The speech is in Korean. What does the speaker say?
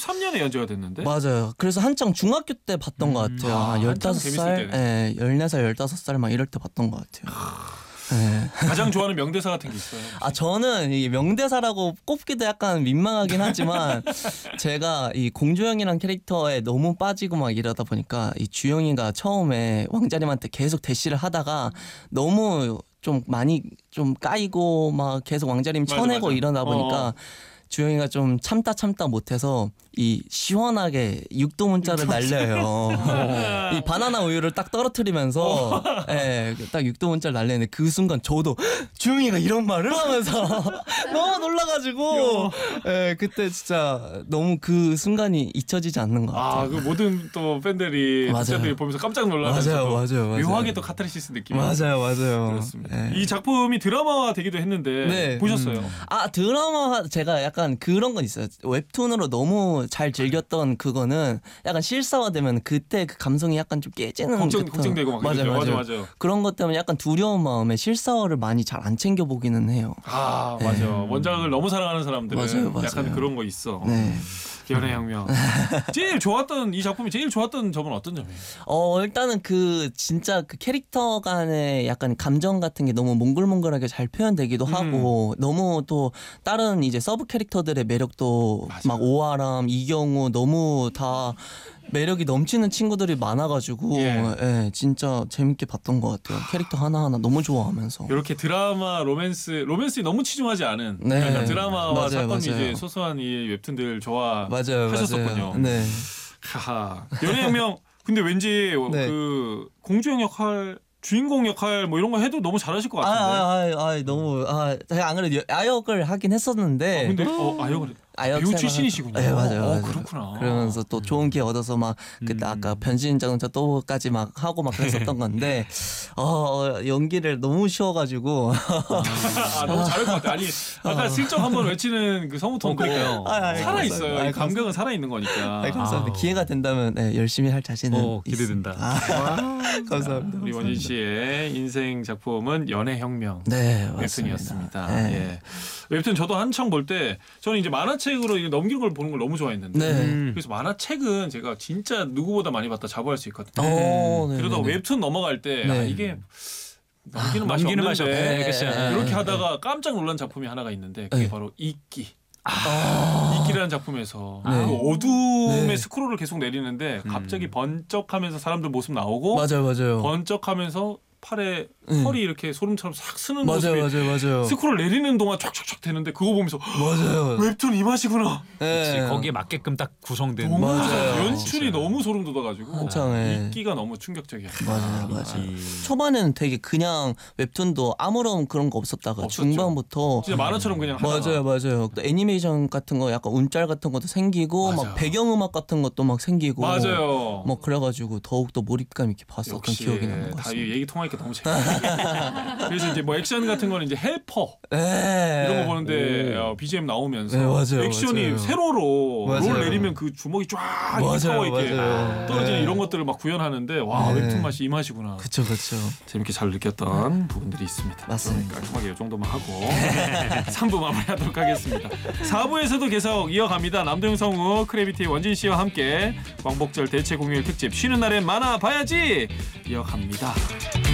13년에 연재가 됐는데. 맞아요. 그래서 한창 중학교 때 봤던 것 같아요. 한 15살, 예, 14살, 15살 막 이럴 때 봤던 것 같아요. 네. 가장 좋아하는 명대사 같은 게 있어요? 저는 이 명대사라고 꼽기도 약간 민망하긴 하지만 제가 이 공주영이란 캐릭터에 너무 빠지고 막 이러다 보니까 이 주영이가 처음에 왕자님한테 계속 대시를 하다가 너무 좀 많이 좀 까이고 막 계속 왕자님 쳐내고 맞아. 이러다 보니까 주영이가 좀 참다 못해서 이 시원하게 육도 문자를 날려요. 이 바나나 우유를 딱 떨어뜨리면서 딱 육도 문자를 날리는데 그 순간 저도 주영이가 이런 말을 하면서 너무 놀라가지고 그때 진짜 너무 그 순간이 잊혀지지 않는 것 같아요. 그 모든 또 팬들이 독자들이 보면서 깜짝 놀라면서 맞아요. 묘하게 또 카타르시스 느낌. 맞아요. 그렇습니다. 이 작품이 드라마화 되기도 했는데 보셨어요? 드라마 제가 약간 그런 건 있어요. 웹툰으로 너무 잘 즐겼던 그거는 약간 실사화되면 그때 그 감성이 약간 좀 깨지는 걱정되고 막 맞아요. 그런 것 때문에 약간 두려운 마음에 실사화를 많이 잘 안 챙겨 보기는 해요. 맞아. 원작을 너무 사랑하는 사람들은 맞아요. 약간 그런 거 있어. 네. 연애혁명. 이 작품이 제일 좋았던 점은 어떤 점이에요? 일단은 그 진짜 그 캐릭터 간의 약간 감정 같은 게 너무 몽글몽글하게 잘 표현되기도 하고 너무 또 다른 이제 서브 캐릭터들의 매력도 막 오아람, 이경우 너무 다 매력이 넘치는 친구들이 많아가지고 진짜 재밌게 봤던 것 같아요. 캐릭터 하나하나 너무 좋아하면서 이렇게 드라마 로맨스에 너무 치중하지 않은 드라마와 사건 이제 소소한 이 웹툰들 좋아하셨었군요. 네. 연애혁명 근데 왠지 그 공주영 역할 주인공 역할 뭐 이런 거 해도 너무 잘하실 것 같은데. 너무 제가 안 그래도 아역을 하긴 했었는데. 근데 배우 출신이시군요. 네, 맞아요. 그렇구나. 그러면서 또 좋은 기회 얻어서 막 그때 아까 변신자동차 또까지 막 하고 막 그랬었던 건데 연기를 너무 쉬워가지고 너무 잘할 것 같아. 아니 아까 슬쩍 한번 외치는 그 성우톤 그러니까요. 살아 있어요. 감각은 살아 있는 거니까. 감사합니다. 기회가 된다면 열심히 할 자신은 기대된다. 감사합니다. 우리 원진 씨의 인생 작품은 연애혁명 웹툰이었습니다. 웹툰 저도 한창 볼 때 저는 이제 만화책으로 넘기는 걸 보는 걸 너무 좋아했는데 그래서 만화책은 제가 진짜 누구보다 많이 봤다 자부할 수 있거든요. 그러다 웹툰 넘어갈 때 이게 넘기는 맛이 없는데 이렇게 하다가 깜짝 놀란 작품이 하나가 있는데 그게 바로 이끼. 이끼라는 작품에서 그 어둠의 스크롤을 계속 내리는데 갑자기 번쩍하면서 사람들 모습 나오고 맞아요. 번쩍하면서 팔에 털이 이렇게 소름처럼 싹 쓰는 모습이 맞아요. 스크롤 내리는 동안 촥촥촥 되는데 그거 보면서 웹툰 이 맛이구나. 거기에 맞게끔 딱 구성된 연출이 너무 소름 돋아가지고 이끼가 너무 충격적이야. 맞아요. 초반에는 되게 그냥 웹툰도 아무런 그런 거 없었다가 중반부터 진짜 만화처럼 그냥 맞아요. 또 애니메이션 같은 거 약간 운짤 같은 것도 생기고 막 배경음악 같은 것도 막 생기고 막 그래가지고 더욱더 몰입감 있게 봤었던 기억이 나는 것 같습니다. 얘기 통하니까 너무 재밌어요. 그래서 이제 뭐 액션 같은 거는 이제 헬퍼 이런 거 보는데 BGM 나오면서 액션이 세로로 롤 내리면 그 주먹이 쫙 파워 있게 떨어지는 이런 것들을 막 구현하는데 웹툰 맛이 이 맛이구나. 그쵸. 재밌게 잘 느꼈던 부분들이 있습니다. 맞습니다. 깔끔하게 이 정도만 하고 3부 마무리하도록 하겠습니다. 4부에서도 계속 이어갑니다. 남도영 성우 크래비티의 원진 씨와 함께 광복절 대체 공휴일 특집 쉬는 날엔 만화 봐야지 이어갑니다.